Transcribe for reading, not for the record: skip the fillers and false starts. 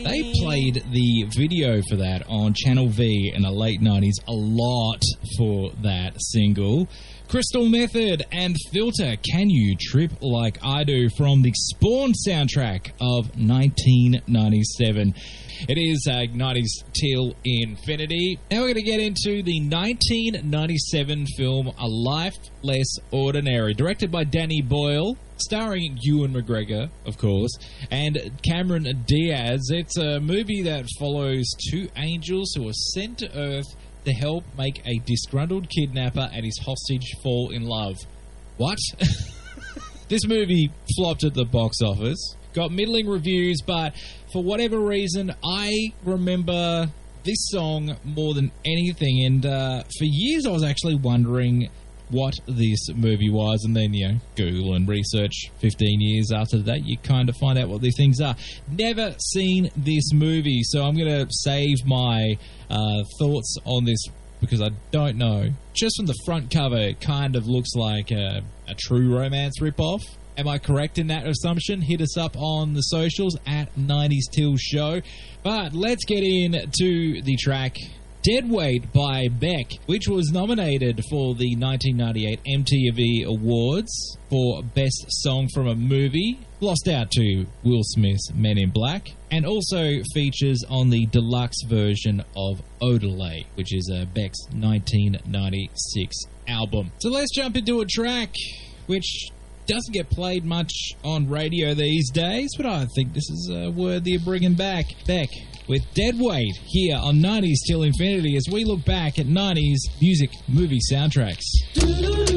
They played the video for that on Channel V in the late 90s a lot for that single. Crystal Method and Filter, Can You Trip Like I Do, from the Spawn soundtrack of 1997. It is 90s till infinity. Now we're going to get into the 1997 film A Life Less Ordinary, directed by Danny Boyle, starring Ewan McGregor, of course, and Cameron Diaz. It's a movie that follows two angels who are sent to Earth to help make a disgruntled kidnapper and his hostage fall in love. What? This movie flopped at the box office, got middling reviews, but for whatever reason, I remember this song more than anything, and for years I was actually wondering what this movie was, and then, Google and research 15 years after that, you kind of find out what these things are. Never seen this movie, so I'm going to save my thoughts on this because I don't know. Just from the front cover, it kind of looks like a True Romance ripoff. Am I correct in that assumption? Hit us up on the socials at 90s Till Show. But let's get into the track Dead Weight by Beck, which was nominated for the 1998 MTV Awards for Best Song from a Movie, lost out to Will Smith's Men in Black, and also features on the deluxe version of Odelay, which is Beck's 1996 album. So let's jump into a track which doesn't get played much on radio these days, but I think this is worthy of bringing back. Beck with Dead Weight here on 90s Till Infinity as we look back at 90s music movie soundtracks.